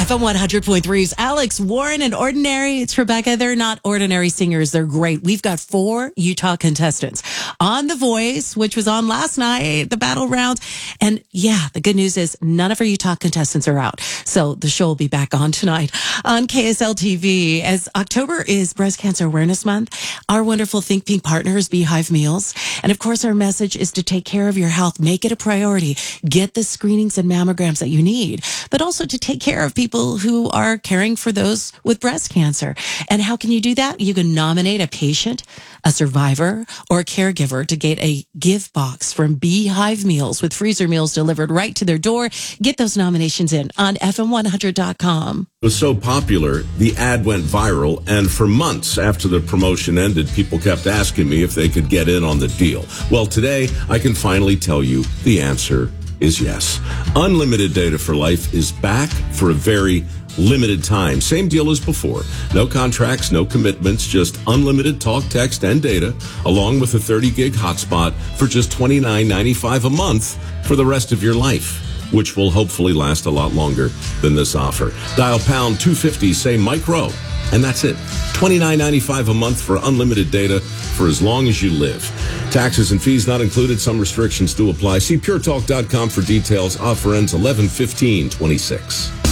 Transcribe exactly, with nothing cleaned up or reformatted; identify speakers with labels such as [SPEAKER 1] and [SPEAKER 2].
[SPEAKER 1] F M one hundred point three's Alex Warren and Ordinary. It's Rebecca. They're not ordinary singers. They're great. We've got four Utah contestants on The Voice, which was on last night, the battle round. And yeah, the good news is none of our Utah contestants are out. So the show will be back on tonight on K S L T V. As October is Breast Cancer Awareness Month, our wonderful Think Pink partner is Beehive Meals. And of course, our message is to take care of your health. Make it a priority. Get the screenings and mammograms that you need, but also to take care of people who are caring for those with breast cancer. And how can you do that? You can nominate a patient, a survivor, or a caregiver to get a gift box from Beehive Meals with freezer meals delivered right to their door. Get those nominations in on F M one hundred dot com.
[SPEAKER 2] It was so popular, the ad went viral, and for months after the promotion ended, people kept asking me if they could get in on the deal. Well, today, I can finally tell you the answer is yes. Unlimited Data for Life is back for a very limited time. Same deal as before. No contracts, no commitments, just unlimited talk, text, and data, along with a thirty gig hotspot for just twenty-nine ninety-five a month for the rest of your life, which will hopefully last a lot longer than this offer. Dial pound two fifty, say micro, and that's it. twenty-nine ninety-five a month for unlimited data for as long as you live. Taxes and fees not included. Some restrictions do apply. See pure talk dot com for details. Offer ends eleven fifteen twenty-six.